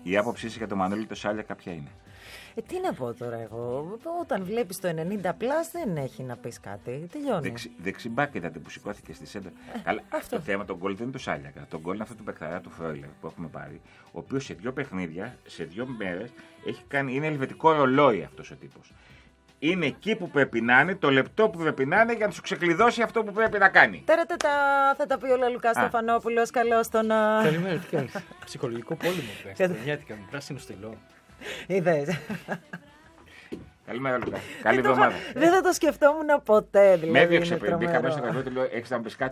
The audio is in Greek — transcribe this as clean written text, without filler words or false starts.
Η άποψή σας για το Μανώλη το Σάλιακα ποια είναι? Τι να πω τώρα εγώ. Όταν βλέπεις το 90 δεν έχει να πεις κάτι. Τελειώνει. Δεξιμπάκ είδατε που σηκώθηκε στη σέντα. Καλά, το θέμα τον γκολ δεν είναι το Σάλιακα. Το γκολ είναι αυτό του παιχταρά του Φρόιλερ που έχουμε πάρει. Ο οποίος σε 2 παιχνίδια, σε 2 μέρες έχει κάνει. Είναι ελβετικό ρολόι αυτός ο τύπος. Είναι εκεί που πρέπει να είναι, το λεπτό που πρέπει να είναι για να σου ξεκλειδώσει αυτό που πρέπει να κάνει. Τώρα θα τα πει ο Λουκάς Στεφανόπουλος. Καλώς τον. Καλημέρα, τι κάνεις? Ψυχολογικό πόλεμο πες. Νιάτικα με πράσινο στυλό. Είδες. Καλημέρα, Λουκά. Καλή εβδομάδα. Δεν θα το σκεφτόμουν ποτέ. Με έδιωξε πριν. Μπήκα μέσα στο καφέ του, λέω: έχεις να μου πεις κάτι?